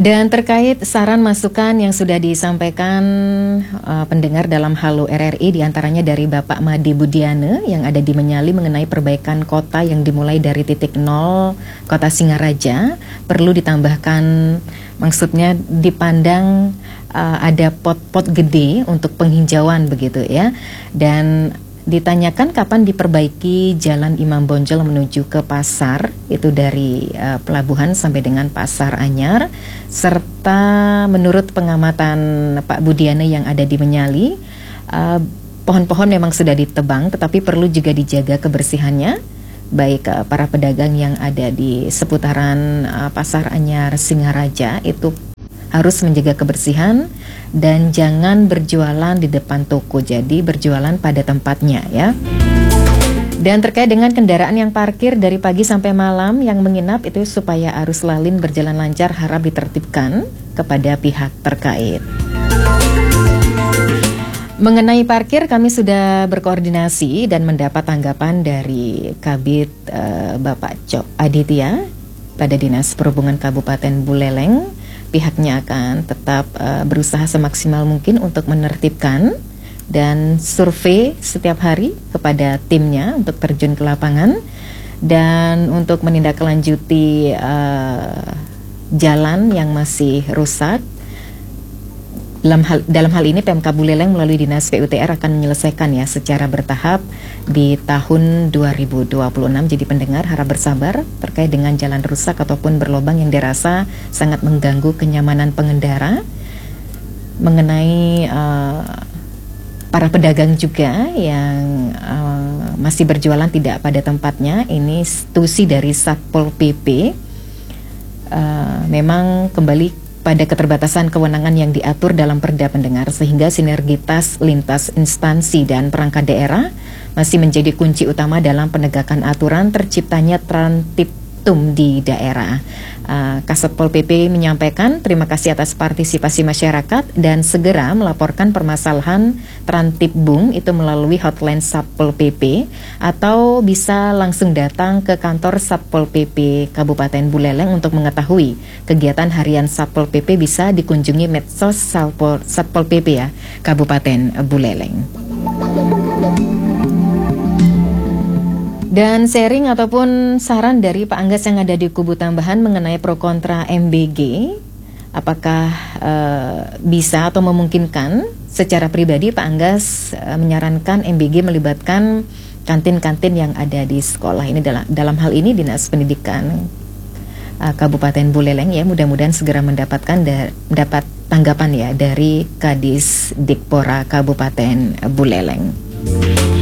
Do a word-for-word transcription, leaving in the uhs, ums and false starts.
Dan terkait saran masukan yang sudah disampaikan uh, pendengar dalam Halo R R I, diantaranya dari Bapak Made Budiane yang ada di Menyali mengenai perbaikan kota yang dimulai dari titik nol Kota Singaraja, perlu ditambahkan, maksudnya dipandang uh, ada pot-pot gede untuk penghijauan begitu ya. Dan ditanyakan kapan diperbaiki Jalan Imam Bonjol menuju ke pasar, itu dari uh, pelabuhan sampai dengan Pasar Anyar, serta menurut pengamatan Pak Budiane yang ada di Menyali, uh, pohon-pohon memang sudah ditebang tetapi perlu juga dijaga kebersihannya, baik uh, para pedagang yang ada di seputaran uh, Pasar Anyar Singaraja itu harus menjaga kebersihan dan jangan berjualan di depan toko, jadi berjualan pada tempatnya ya. Dan terkait dengan kendaraan yang parkir dari pagi sampai malam yang menginap itu supaya arus lalin berjalan lancar harap ditertibkan kepada pihak terkait. Mengenai parkir kami sudah berkoordinasi dan mendapat tanggapan dari Kabid uh, Bapak Cok Aditya pada Dinas Perhubungan Kabupaten Buleleng. Pihaknya akan tetap uh, berusaha semaksimal mungkin untuk menertibkan dan survei setiap hari kepada timnya untuk terjun ke lapangan dan untuk menindaklanjuti uh, jalan yang masih rusak. Dalam hal, dalam hal ini Pemkab Buleleng melalui Dinas P U T R akan menyelesaikan ya secara bertahap di tahun dua ribu dua puluh enam. Jadi pendengar harap bersabar terkait dengan jalan rusak ataupun berlobang yang dirasa sangat mengganggu kenyamanan pengendara. Mengenai uh, para pedagang juga yang uh, masih berjualan tidak pada tempatnya, ini institusi dari Satpol P P uh, memang kembali pada keterbatasan kewenangan yang diatur dalam Perda pendengar, sehingga sinergitas lintas instansi dan perangkat daerah masih menjadi kunci utama dalam penegakan aturan terciptanya tertib-tum di daerah. Uh, Kasatpol P P menyampaikan terima kasih atas partisipasi masyarakat dan segera melaporkan permasalahan Trantib-Bung itu melalui hotline Satpol P P atau bisa langsung datang ke kantor Satpol P P Kabupaten Buleleng untuk mengetahui kegiatan harian Satpol P P. Bisa dikunjungi medsos Satpol, Satpol P P ya Kabupaten Buleleng. Dan sharing ataupun saran dari Pak Anggas yang ada di kubu tambahan mengenai pro kontra M B G, apakah uh, bisa atau memungkinkan? Secara pribadi Pak Anggas uh, menyarankan M B G melibatkan kantin-kantin yang ada di sekolah. Ini dalam, dalam hal ini Dinas Pendidikan uh, Kabupaten Buleleng ya, mudah-mudahan segera mendapatkan da- dapat tanggapan ya dari Kadis Dikpora Kabupaten Buleleng.